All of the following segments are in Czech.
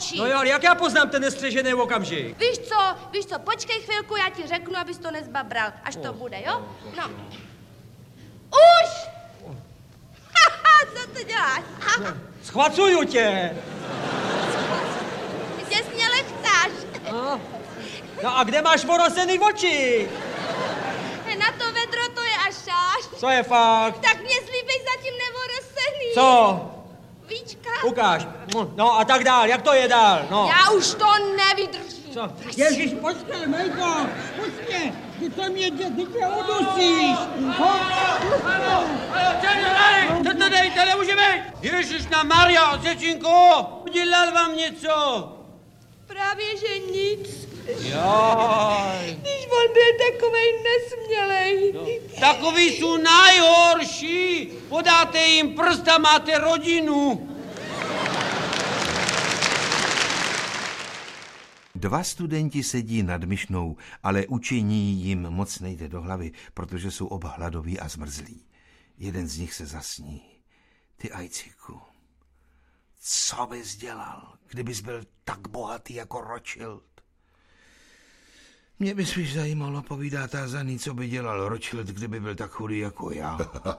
oči. No jo, ale jak já poznám ten nestřežený okamžik? Víš co, počkej chvilku, já ti řeknu, abys to nezbabral, až to bude, jo? No. Už! Co to děláš? Schvacuju tě. Ty těsně lechtáš. No a kde máš vorosený oči? Na to vedro to je až šáš. Co je fakt? Tak mě slíbej zatím nevorosený. Co? Víčka? Ukáž. No a tak dál, jak to je dál? No. Já už to nevydržím. Co? Ježíš, počkej, Mejko, počkej, ty to mě udusíš. Co to dejte, nemůže být? Ježíš na Maria, Osečinko, udělal vám něco? Právě, že nic. Jaj. Když on byl takovej nesmělej. No, takový jsou nejhorší. Podáte jim prst a máte rodinu. Dva studenti sedí nad myšnou, ale učení jim moc nejde do hlavy, protože jsou oba hladoví a zmrzlí. Jeden z nich se zasní. Ty ajciku, co bys dělal, kdybys byl tak bohatý jako Rothschild? Mě by spíš zajímalo, povídá tázaný, co by dělal Rothschild, kdyby byl tak chudý jako já.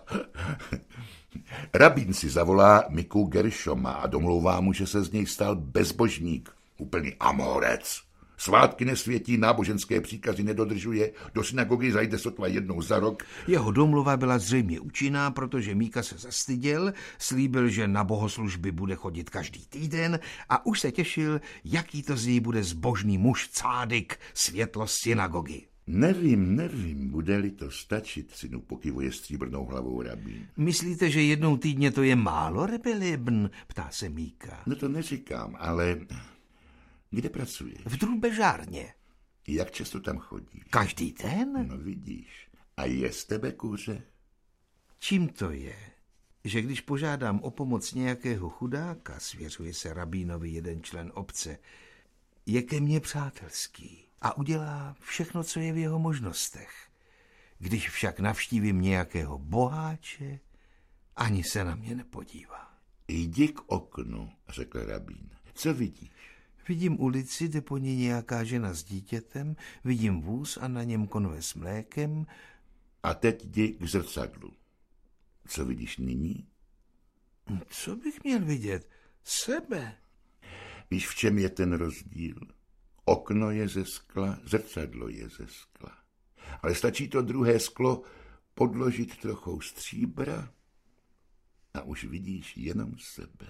Rabín si zavolá Miku Gershoma a domlouvá mu, že se z něj stal bezbožník. Úplný amorec. Svátky nesvětí, náboženské příkazy nedodržuje, do synagogy zajde sotva jednou za rok. Jeho domluva byla zřejmě účinná, protože Míka se zastyděl, slíbil, že na bohoslužby bude chodit každý týden a už se těšil, jaký to z něj bude zbožný muž cádik, světlo synagogy. Nevím, bude-li to stačit, synu, pokyvuje stříbrnou hlavou rabín. Myslíte, že jednou týdně to je málo, Rebelebn? Ptá se Míka. No to neříkám, ale kde pracuje? V drůbežárně. Jak často tam chodí? Každý den? No vidíš. A je z tebe kuře? Čím to je, že když požádám o pomoc nějakého chudáka, svěřuje se rabínovi jeden člen obce, je ke mně přátelský a udělá všechno, co je v jeho možnostech. Když však navštívím nějakého boháče, ani se na mě nepodívá. Jdi k oknu, řekl rabín. Co vidíš? Vidím ulici, jde po ní nějaká žena s dítětem, vidím vůz a na něm konve s mlékem. A teď jdi k zrcadlu. Co vidíš nyní? Co bych měl vidět? Sebe. Víš, v čem je ten rozdíl? Okno je ze skla, zrcadlo je ze skla. Ale stačí to druhé sklo podložit trochou stříbra a už vidíš jenom sebe.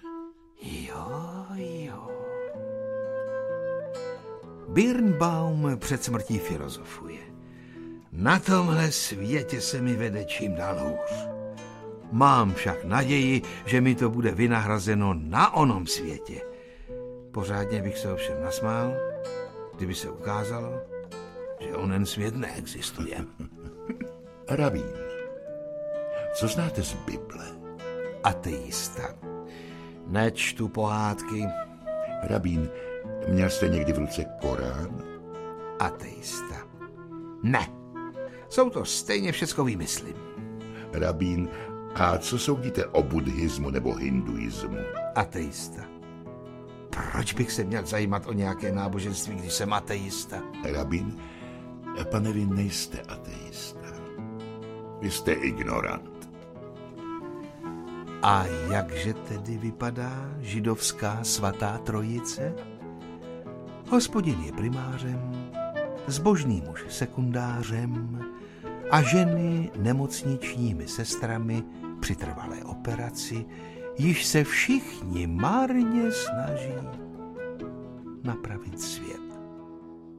Jo. Birnbaum před smrtí filozofuje. Na tomhle světě se mi vede čím dál hůř. Mám však naději, že mi to bude vynahrazeno na onom světě. Pořádně bych se ovšem nasmál, kdyby se ukázalo, že onen svět neexistuje. Rabín, co znáte z Bible? Ateista. Nečtu pohádky. Rabín, měl jste někdy v ruce Korán? Ateista. Ne. Jsou to stejně všecko výmysly. Rabín, a co soudíte o buddhismu nebo hinduismu? Ateista. Proč bych se měl zajímat o nějaké náboženství, když jsem ateista? Rabín, pane, vy nejste ateista. Vy jste ignorant. A jakže tedy vypadá židovská svatá trojice? Hospodin je primářem, zbožný muž sekundářem a ženy nemocničními sestrami při trvalé operaci, již se všichni marně snaží napravit svět.